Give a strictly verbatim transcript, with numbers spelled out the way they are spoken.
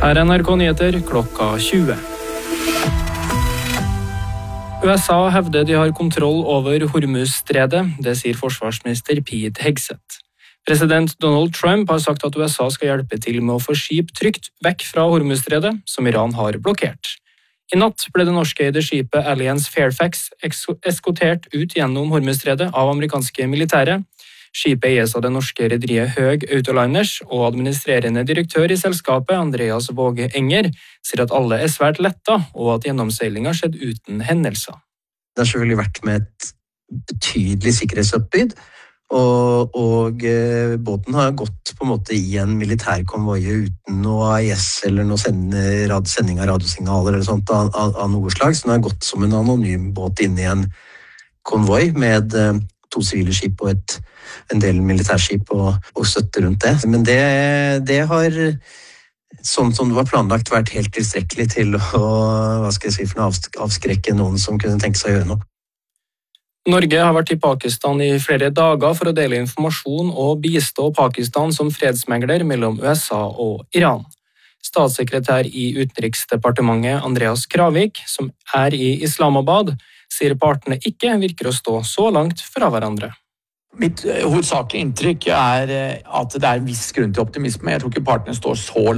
Her er N R K Nyheter klokka tjue. U S A hevder de har kontroll over Hormuzstredet, det sier forsvarsminister Pete Hegseth. President Donald Trump har sagt at U S A skal hjelpe til med å få skip trygt vekk fra Hormuzstredet, som Iran har blokkert. I natt ble det norskeide skipet Alliance Fairfax eskortert ut gjennom Hormuzstredet av amerikanske militære. Skipet eies av det norske rederiet Höegh Autoliners, og administrerende direktør i selskapet, Andreas Våge Enger, sier at alle er svært letta, og at gjennomseilingen skjedde uten hendelser. Det har selvfølgelig vært med et betydelig sikkerhetsoppbygd, og, og eh, båten har gått på en måte i en militærkonvoie uten noe A I S eller noe sende, rad, sending av radiosignaler eller sånt av, av, av noe slag, så den har gått som en anonym båt inn i en konvoi med eh, to sivile skip og et, en del militærskip og, og støtte rundt det. Men det, det har, sånn som det var planlagt, vært helt tilstrekkelig til å hva skal jeg si, for å avskrekke noen som kunne tenke seg å gjøre noe. Norge har vært i Pakistan i flere dager for å dele informasjon og bistå Pakistan som fredsmegler mellom U S A og Iran. Statssekretær i Utenriksdepartementet Andreas Kravik, som er i Islamabad, sier partene ikke virker å stå så langt fra hverandre. Mitt hovedsakelige inntrykk er at det er en viss grunn til optimisme. Jeg tror ikke partene står så